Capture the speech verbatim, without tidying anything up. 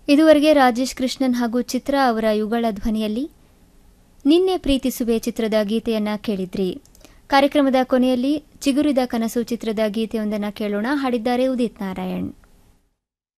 ಇದುವರೆಗೆ ರಾಜೇಶ್ ಕೃಷ್ಣನ್ ಹಾಗೂ ಚಿತ್ರಾ ಅವರ ಯುಗಳ ಧ್ವನಿಯಲ್ಲಿ ನಿನ್ನೆ ಪ್ರೀತಿಸುವೆ ಚಿತ್ರದ ಗೀತೆಯನ್ನ ಕೇಳಿದ್ರಿ. ಕಾರ್ಯಕ್ರಮದ ಕೊನೆಯಲ್ಲಿ ಚಿಗುರಿದ ಕನಸು ಚಿತ್ರದ ಗೀತೆಯೊಂದನ್ನು ಕೇಳೋಣ. ಹಾಡಿದ್ದಾರೆ ಉದಿತ್ ನಾರಾಯಣ್.